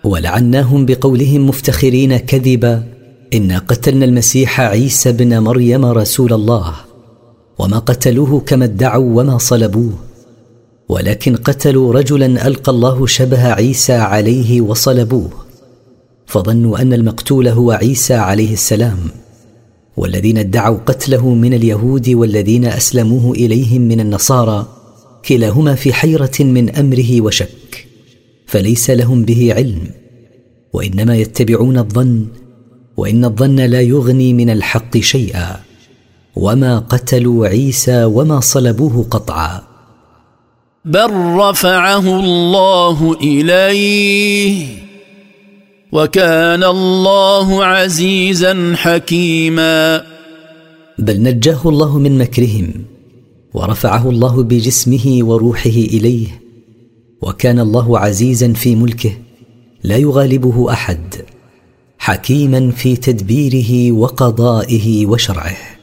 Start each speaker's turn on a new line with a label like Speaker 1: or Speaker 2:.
Speaker 1: ولعناهم بقولهم مفتخرين كذبا: إنا قتلنا المسيح عيسى بن مريم رسول الله، وما قتلوه كما ادعوا وما صلبوه، ولكن قتلوا رجلا ألقى الله شبه عيسى عليه وصلبوه، فظنوا أن المقتول هو عيسى عليه السلام. والذين ادعوا قتله من اليهود والذين أسلموه إليهم من النصارى كلاهما في حيرة من أمره وشك، فليس لهم به علم، وإنما يتبعون الظن، وإن الظن لا يغني من الحق شيئا. وما قتلوا عيسى وما صلبوه قطعا،
Speaker 2: بل رفعه الله إليه وكان الله عزيزا حكيما.
Speaker 1: بل نجاه الله من مكرهم، ورفعه الله بجسمه وروحه إليه، وكان الله عزيزا في ملكه لا يغالبه أحد، حكيما في تدبيره وقضائه وشرعه.